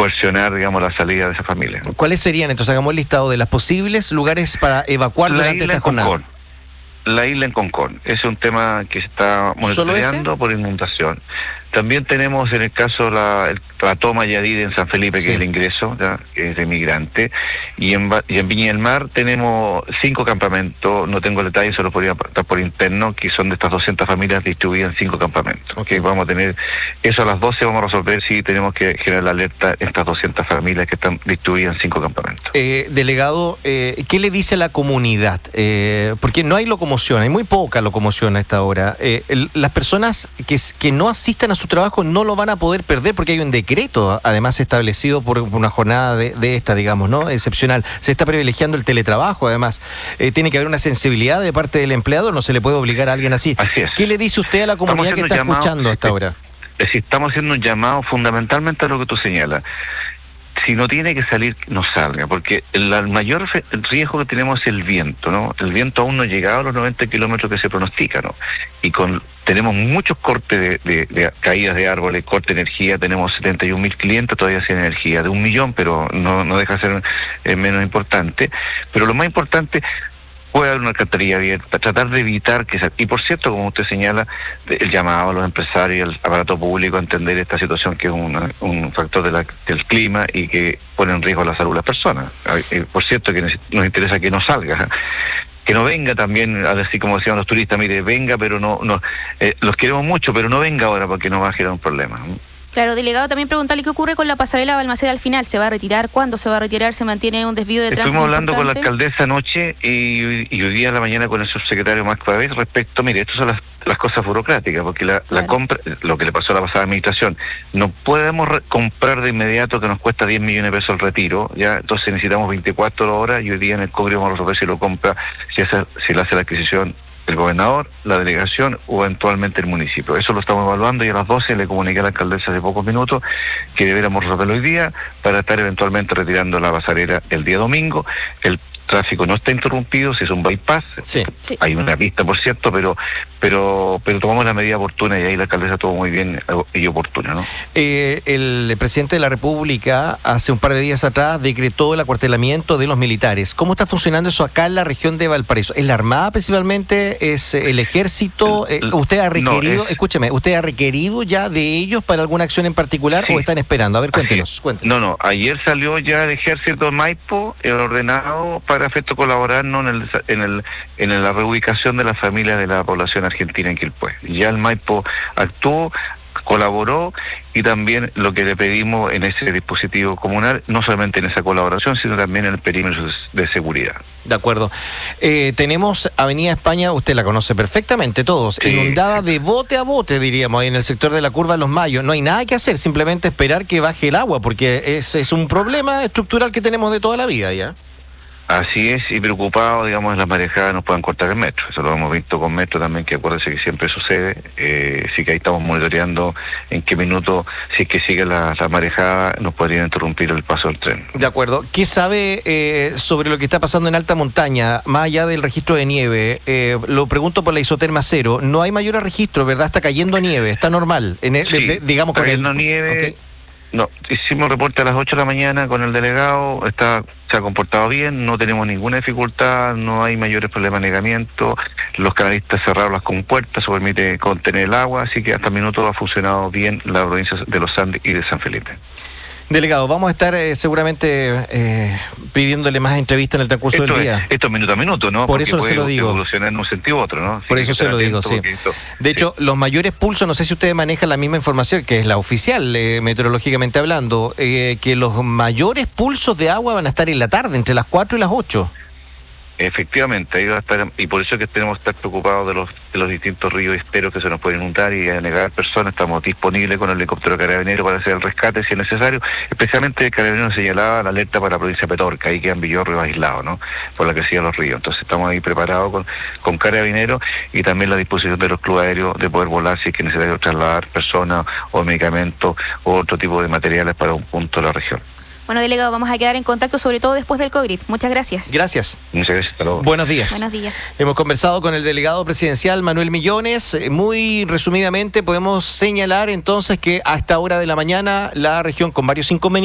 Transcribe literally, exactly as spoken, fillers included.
coercionar, digamos, la salida de esa familia. ¿Cuáles serían, entonces, hagamos el listado de los posibles lugares para evacuar la durante esta jornada? Concón. La isla en Concón. Ese es un tema que se está monitoreando por inundación. También tenemos en el caso la, el, la toma Yadid en San Felipe, sí, que es el ingreso, ¿ya? Que es de migrante. Y en, y en Viña del Mar tenemos cinco campamentos, no tengo detalles, solo podría dar por interno, que son de estas doscientas familias distribuidas en cinco campamentos. Okay. Vamos a tener eso a las doce, vamos a resolver si tenemos que generar la alerta en estas doscientas familias que están distribuidas en cinco campamentos. Eh, delegado, eh, ¿qué le dice a la comunidad? Eh, porque no hay locomoción, hay muy poca locomoción a esta hora. Eh, el, las personas que, que no asistan a su trabajo no lo van a poder perder porque hay un decreto, además establecido por una jornada de, de esta, digamos, ¿no? Excepcional. Se está privilegiando el teletrabajo, además. Eh, tiene que haber una sensibilidad de parte del empleador, no se le puede obligar a alguien así. Así es. ¿Qué le dice usted a la comunidad que está llamado, escuchando a esta hora? Es decir, estamos haciendo un llamado fundamentalmente a lo que tú señalas. Si no tiene que salir, no salga, porque el, el mayor riesgo que tenemos es el viento, ¿no? El viento aún no ha llegado a los noventa kilómetros que se pronostica, ¿no? Y con tenemos muchos cortes de, de, de caídas de árboles, corte de energía, tenemos setenta y un mil clientes todavía sin energía, de un millón, pero no, no deja de ser eh, menos importante. Pero lo más importante, puede haber una alcantarilla abierta, tratar de evitar que se... Y por cierto, como usted señala, el llamado a los empresarios y al aparato público a entender esta situación que es una, un factor de la, del clima y que pone en riesgo la salud de las personas. Por cierto, que nos interesa que no salga, que no venga también, así como decían los turistas, mire, venga, pero no... no eh, los queremos mucho, pero no venga ahora porque nos va a generar un problema. Claro, delegado, también preguntarle qué ocurre con la pasarela Balmaceda al final. ¿Se va a retirar? ¿Cuándo se va a retirar? ¿Se mantiene un desvío de tránsito? Estuvimos hablando importante con la alcaldesa anoche y, y hoy día a la mañana con el subsecretario Max Pavés respecto, mire, estas son las, las cosas burocráticas, porque la, claro. la compra, lo que le pasó a la pasada administración, no podemos re- comprar de inmediato que nos cuesta diez millones de pesos el retiro, ya entonces necesitamos veinticuatro horas y hoy día en el Cogri vamos a resolver si lo compra, si, hace, si le hace la adquisición el gobernador, la delegación o eventualmente el municipio. Eso lo estamos evaluando y a las doce le comuniqué a la alcaldesa hace pocos minutos que deberíamos resolverlo hoy día para estar eventualmente retirando la pasarela el día domingo. El tráfico no está interrumpido, si es un bypass, sí. hay una pista por cierto, pero pero pero tomamos la medida oportuna y ahí la alcaldesa tuvo muy bien y oportuna, ¿no? Eh, el presidente de la República hace un par de días atrás decretó el acuartelamiento de los militares. ¿Cómo está funcionando eso acá en la región de Valparaíso? ¿Es la Armada principalmente? ¿Es el Ejército? Eh, ¿Usted ha requerido, no, es... escúcheme, usted ha requerido ya de ellos para alguna acción en particular sí. o están esperando? A ver, cuéntenos, cuéntenos. No, no, ayer salió ya el Ejército Maipo, el ordenado para para efecto colaborarnos en el en el en la reubicación de las familias de la población argentina en Quilpué. Ya el Maipo actuó, colaboró y también lo que le pedimos en ese dispositivo comunal, no solamente en esa colaboración, sino también en el perímetro de seguridad. De acuerdo. Eh, tenemos Avenida España, usted la conoce perfectamente todos, sí. inundada de bote a bote, diríamos, ahí en el sector de la curva Los Mayos. No hay nada que hacer, simplemente esperar que baje el agua, porque es, es un problema estructural que tenemos de toda la vida, ¿ya? Así es, y preocupado, digamos, en las marejadas nos puedan cortar el metro. Eso lo hemos visto con metro también, que acuérdense que siempre sucede. Eh, sí que ahí estamos monitoreando en qué minuto, si es que sigue la, la marejada, nos podrían interrumpir el paso del tren. De acuerdo. ¿Qué sabe eh, sobre lo que está pasando en alta montaña, más allá del registro de nieve? Eh, lo pregunto por la isoterma cero. No hay mayor registro, ¿verdad? Está cayendo nieve, está normal. En el, sí, de, digamos, está con cayendo el... nieve... Okay. No, hicimos reporte a las ocho de la mañana con el delegado, está se ha comportado bien, no tenemos ninguna dificultad, no hay mayores problemas de anegamiento, los canalistas cerraron las compuertas, se permite contener el agua, así que hasta el minuto ha funcionado bien la provincia de Los Andes y de San Felipe. Delegado, vamos a estar eh, seguramente eh, pidiéndole más entrevistas en el transcurso esto del día. Es, esto es minuto a minuto, ¿no? Por Porque eso puede se lo digo. evolucionar en un sentido u otro, ¿no? Así Por eso se lo digo, sí. Esto, de hecho, sí. los mayores pulsos, no sé si ustedes manejan la misma información, que es la oficial, eh, meteorológicamente hablando, eh, que los mayores pulsos de agua van a estar en la tarde, entre las cuatro y las ocho. Efectivamente, ahí va a estar, y por eso es que tenemos que estar preocupados de los de los distintos ríos y esteros que se nos pueden inundar y anegar personas. Estamos disponibles con el helicóptero carabinero para hacer el rescate si es necesario. Especialmente el carabinero señalaba la alerta para la provincia de Petorca, ahí quedan Villorrios aislados, ¿no? Por la crecida de los ríos. Entonces estamos ahí preparados con, con carabinero y también la disposición de los clubes aéreos de poder volar si es que es necesario trasladar personas o medicamentos o otro tipo de materiales para un punto de la región. Bueno, delegado, vamos a quedar en contacto, sobre todo después del COVID. Muchas gracias. Gracias. Muchas gracias. Hasta luego. Buenos días. Buenos días. Hemos conversado con el delegado presidencial Manuel Millones. Muy resumidamente podemos señalar entonces que a esta hora de la mañana la región con varios inconvenientes